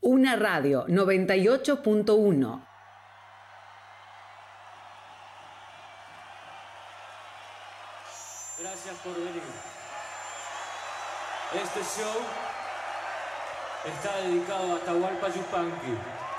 Una Radio 98.1. Gracias por venir. Este show está dedicado a Atahualpa Yupanqui.